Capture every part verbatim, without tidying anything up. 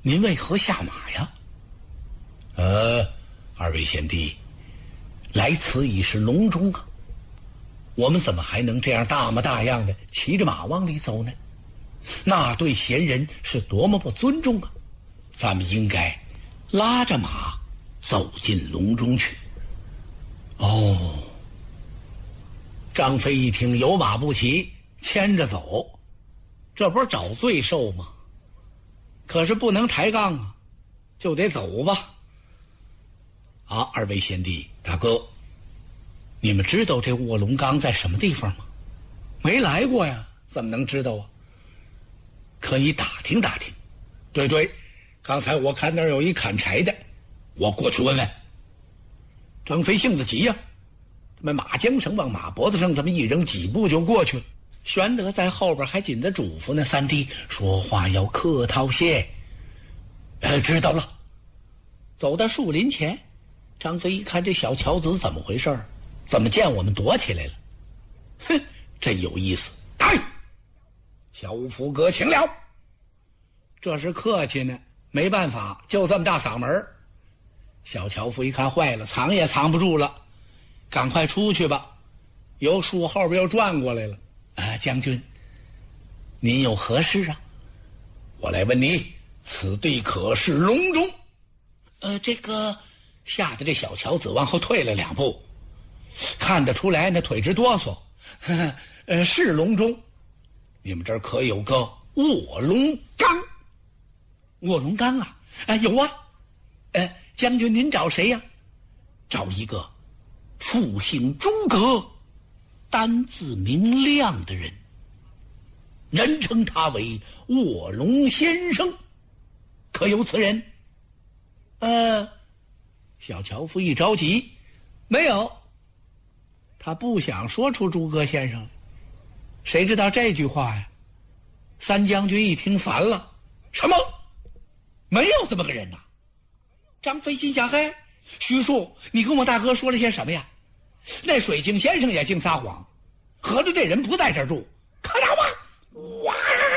您为何下马呀？呃，二位贤弟，来此已是隆中啊，我们怎么还能这样大模大样的骑着马往里走呢？那对贤人是多么不尊重啊！咱们应该拉着马走进隆中去。哦，张飞一听有马不骑，牵着走，这不是找罪受吗？可是不能抬杠啊，就得走吧。啊，二位贤弟大哥，你们知道这卧龙岗在什么地方吗？没来过呀，怎么能知道啊？可以打听打听。对对，刚才我看那儿有一砍柴的，我过去问问。张飞性子急呀、啊，他们马缰绳往马脖子上这么一扔，几步就过去了。玄德在后边还紧着嘱咐呢，三弟说话要客套些。呃，知道了。走到树林前，张飞一看这小乔子怎么回事，怎么见我们躲起来了？哼，真有意思。来，乔福哥请了。这是客气呢，没办法，就这么大嗓门。小樵夫一看坏了，藏也藏不住了，赶快出去吧。由树后边又转过来了。啊，将军，您有何事啊？我来问你，此地可是隆中？呃，这个吓得这小乔子往后退了两步，看得出来那腿直哆嗦。呵呵，呃，是隆中。你们这儿可有个卧龙岗？卧龙岗啊？啊，有啊。呃，将军您找谁呀？找一个复姓诸葛，单字明亮的人，人称他为卧龙先生，可有此人？呃，小樵夫一着急，没有。他不想说出诸葛先生来，谁知道这句话呀？三将军一听烦了，什么？没有这么个人呐！张飞心想，嘿，徐庶，你跟我大哥说了些什么呀？那水镜先生也净撒谎，合着这人不在这儿住，看到吗？哇！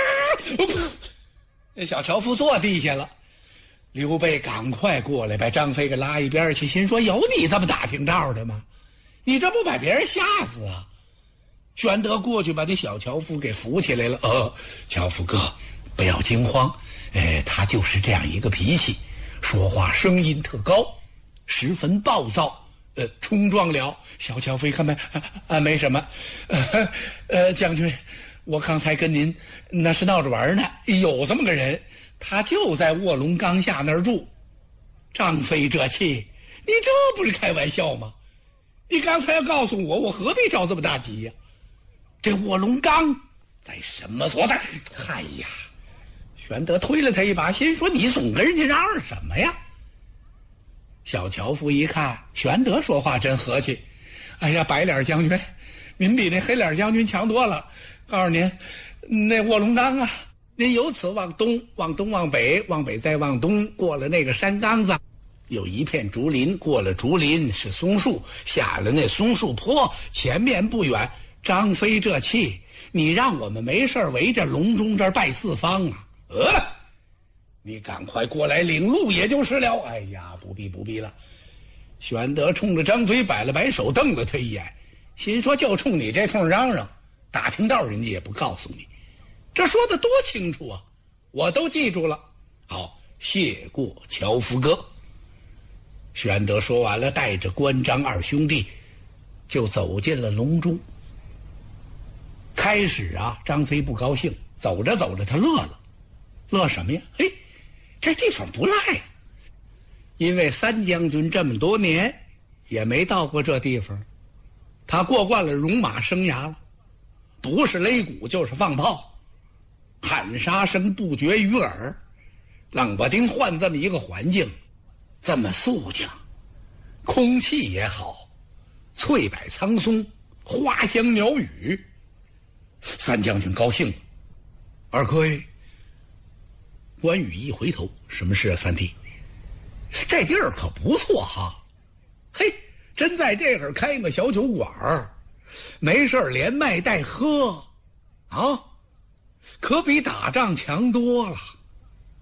那小樵夫坐地下了。刘备赶快过来把张飞给拉一边去，心说有你这么打听道的吗？你这不把别人吓死啊？玄德过去把那小樵夫给扶起来了。呃，樵夫哥，不要惊慌，呃，他就是这样一个脾气，说话声音特高，十分暴躁，呃，冲撞了。小樵夫一看没啊啊，没什么，呃呃，将军，我刚才跟您那是闹着玩呢，有这么个人，他就在卧龙岗下那儿住。张飞这气，你这不是开玩笑吗？你刚才要告诉我，我何必着这么大急呀？这卧龙岗在什么所在？哎呀，玄德推了他一把，心说你总跟人家嚷嚷什么呀？小樵夫一看玄德说话真和气，哎呀，白脸将军，您比那黑脸将军强多了。告诉您，那卧龙岗啊，您由此往东，往东往北，往北再往东，过了那个山岗子，有一片竹林，过了竹林是松树，下了那松树坡，前面不远。张飞这气，你让我们没事围着隆中这儿拜四方啊？呃，你赶快过来领路也就是了。哎呀，不必不必了。玄德冲着张飞摆了摆手，瞪了他一眼，心说就冲你这通嚷嚷，打听道人家也不告诉你，这说的多清楚啊，我都记住了。好，谢过樵夫哥。玄德说完了，带着关张二兄弟就走进了隆中。开始啊，张飞不高兴，走着走着他乐了。乐什么呀？嘿，这地方不赖呀。因为三将军这么多年也没到过这地方，他过惯了戎马生涯了，不是擂鼓就是放炮，喊杀声不绝于耳，冷不丁换这么一个环境，这么肃静，空气也好，翠柏苍松，花香鸟语。三将军高兴了。二哥，关羽一回头，什么事啊？三弟，这地儿可不错哈，嘿，真在这儿开个小酒馆，没事连卖带喝啊，可比打仗强多了。